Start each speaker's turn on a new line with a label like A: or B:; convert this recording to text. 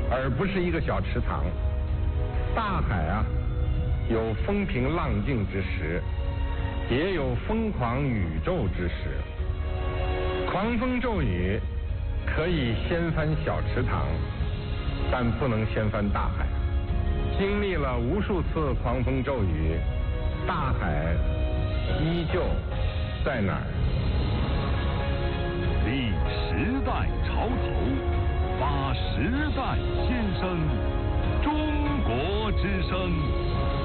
A: 而不是一个小池塘。大海啊，有风平浪静之时，也有疯狂宇宙之时。狂风骤雨可以掀翻小池塘，但不能掀翻大海。经历了无数次狂风骤雨，大海依旧在哪儿？
B: 立时代潮头，发时代心声，中国之声。